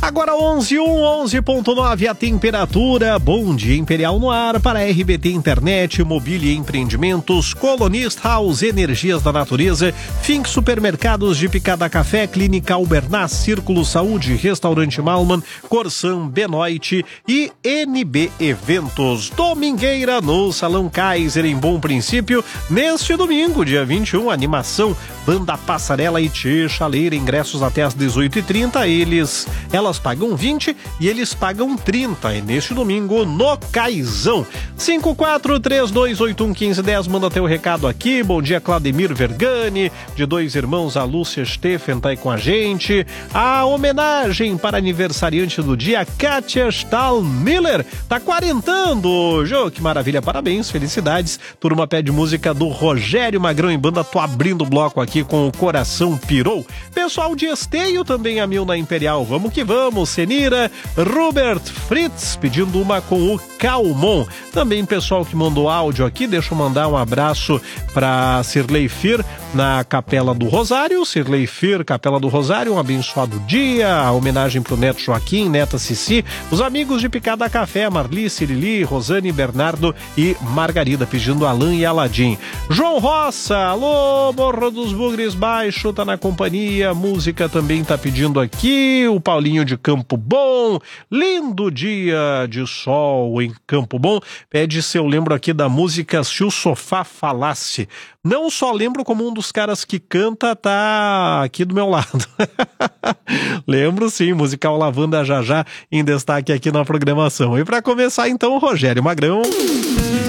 Agora 11:09 a temperatura. Bom dia Imperial no ar para RBT Internet, Mobília e Empreendimentos, Colonist House, Energias da Natureza, Fink Supermercados de Picada Café, Clínica Albernaz, Círculo Saúde, Restaurante Malman, Corsan, Benoit e NB Eventos. Domingueira no Salão Kaiser em Bom Princípio, neste domingo, dia 21, animação, Banda Passarela e Tchê Chaleira, ingressos até às 18h30, elas pagam 20 e eles pagam 30. E neste domingo no Caizão. 5432811510, manda teu recado aqui. Bom dia, Claudemir Vergani, de Dois Irmãos, a Lúcia Steffen tá aí com a gente. A homenagem para aniversariante do dia, Kátia Stahlmiller, tá quarentando. Jô, que maravilha, parabéns, felicidades. Turma pede música do Rogério Magrão em Banda, tô abrindo o bloco aqui com o Coração Pirou. Pessoal de Esteio também a mil na Imperial, vamos que vamos. Senira, Robert Fritz pedindo uma com o Calmon. Também pessoal que mandou áudio aqui, deixa eu mandar um abraço para Sirlei Fir na Capela do Rosário. Sirlei Fir, Capela do Rosário, um abençoado dia. A homenagem pro neto Joaquim, neta Cici, os amigos de Picada Café, Marli, Cirili, Rosane, Bernardo e Margarida pedindo Alain e Aladim. João Roça, alô, Morro dos Bugres Baixo, tá na companhia. Música também tá pedindo aqui. O Paulinho de Campo Bom, lindo dia de sol em Campo Bom, pede se eu lembro aqui da música Se o Sofá Falasse. Não só lembro, como um dos caras que canta tá aqui do meu lado. Lembro sim, musical Lavanda já já em destaque aqui na programação. E para começar então, Rogério Magrão.